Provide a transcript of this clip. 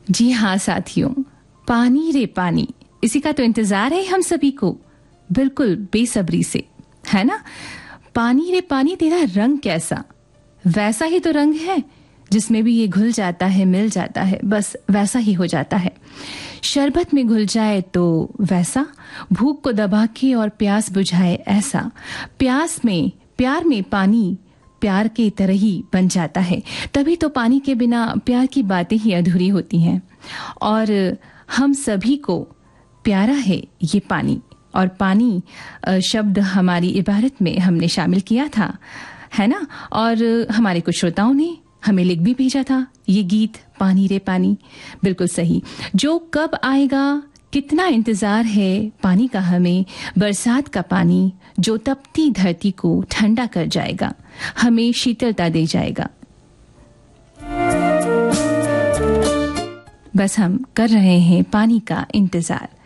जी हाँ साथियों, पानी रे पानी, इसी का तो इंतजार है हम सभी को, बिल्कुल बेसब्री से, है ना। पानी रे पानी तेरा रंग कैसा, वैसा ही तो रंग है जिसमें भी ये घुल जाता है, मिल जाता है, बस वैसा ही हो जाता है। शरबत में घुल जाए तो वैसा, भूख को दबा के और प्यास बुझाए ऐसा। प्यार में पानी प्यार के तरह ही बन जाता है। तभी तो पानी के बिना प्यार की बातें ही अधूरी होती हैं। और हम सभी को प्यारा है ये पानी, और पानी शब्द हमारी इबारत में हमने शामिल किया था, है ना। और हमारे कुछ श्रोताओं ने हमें लिख भी भेजा था ये गीत पानी रे पानी, बिल्कुल सही। जो कब आएगा, कितना इंतजार है पानी का हमें, बरसात का पानी जो तपती धरती को ठंडा कर जाएगा, हमें शीतलता दे जाएगा। बस हम कर रहे हैं पानी का इंतजार।